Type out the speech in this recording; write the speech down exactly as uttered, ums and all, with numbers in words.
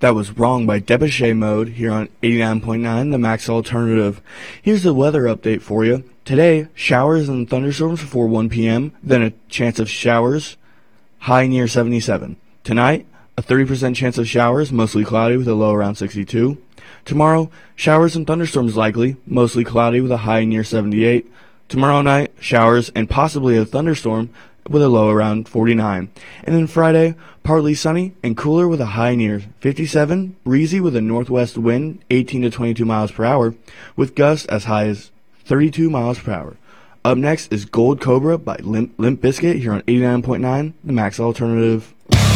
That was Wrong by Depeche Mode here on eighty-nine point nine, the Max Alternative. Here's the weather update for you. Today, showers and thunderstorms before one p.m., then a chance of showers, high near seventy-seven. Tonight, a thirty percent chance of showers, mostly cloudy with a low around sixty-two. Tomorrow, showers and thunderstorms likely, mostly cloudy with a high near seventy-eight. Tomorrow night, showers and possibly a thunderstorm with a low around forty-nine. And then Friday, partly sunny and cooler with a high near fifty-seven, breezy with a northwest wind eighteen to twenty-two miles per hour, with gusts as high as thirty-two miles per hour. Up next is Gold Cobra by Limp, Limp Bizkit here on eighty-nine point nine, the Max Alternative.